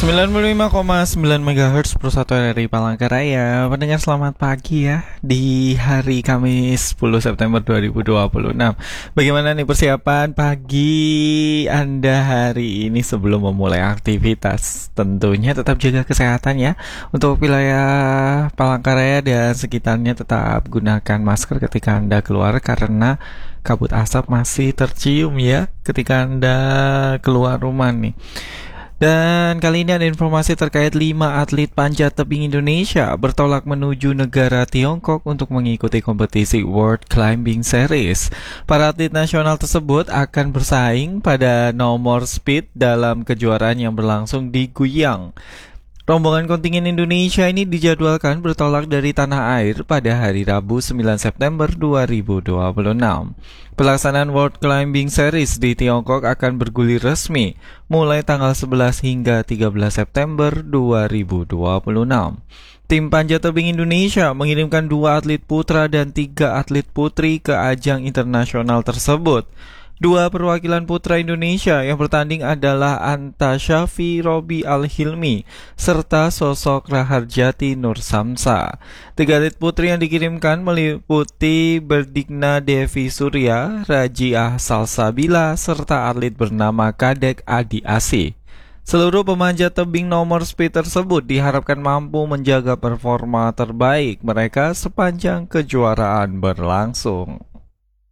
95,9 MHz Persatu RRI Palangkaraya. Pendengar selamat pagi ya di hari Kamis 10 September 2026. Bagaimana nih persiapan pagi Anda hari ini sebelum memulai aktivitas? Tentunya tetap jaga kesehatan ya. Untuk wilayah Palangkaraya dan sekitarnya tetap gunakan masker ketika Anda keluar karena kabut asap masih tercium ya ketika Anda keluar rumah nih. Dan kali ini ada informasi terkait 5 atlet panjat tebing Indonesia bertolak menuju negara Tiongkok untuk mengikuti kompetisi World Climbing Series. Para atlet nasional tersebut akan bersaing pada nomor speed dalam kejuaraan yang berlangsung di Guiyang. Rombongan kontingen Indonesia ini dijadwalkan bertolak dari tanah air pada hari Rabu 9 September 2026. Pelaksanaan World Climbing Series di Tiongkok akan bergulir resmi mulai tanggal 11 hingga 13 September 2026. Tim panjat tebing Indonesia mengirimkan 2 atlet putra dan 3 atlet putri ke ajang internasional tersebut. 2 perwakilan putra Indonesia yang bertanding adalah Anta Syafi Robi Al-Hilmi serta sosok Raharjati Nur Samsa. 3 atlet putri yang dikirimkan meliputi Berdigna Devi Surya, Rajiah Salsabila, serta atlet bernama Kadek Adi Asih. Seluruh pemanjat tebing nomor speed tersebut diharapkan mampu menjaga performa terbaik mereka sepanjang kejuaraan berlangsung.